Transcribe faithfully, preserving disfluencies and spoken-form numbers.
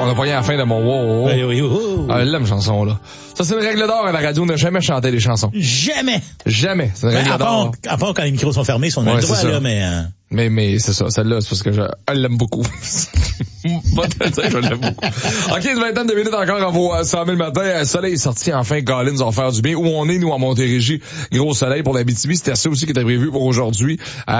on a pas rien à la fin de mon wow. Oui, oui, oui. Ah, l'aime chanson, là. Ça, c'est une règle d'or à la radio, ne jamais chanter les chansons. Jamais. Jamais. C'est une Ben, règle à part, d'or. à part quand les micros sont fermés, si on a Ouais, le droit, c'est ça. là, mais... Euh... Mais, mais, c'est ça. Celle-là, c'est parce que je, elle l'aime beaucoup. Pas te dire, je l'aime beaucoup. OK, une vingtaine de minutes encore, on va à cent mille matin. Le soleil est sorti enfin. Colin nous va faire du bien. Où on est, nous, à Montérégie? Gros soleil pour la B T B. C'était ça aussi qui était prévu pour aujourd'hui.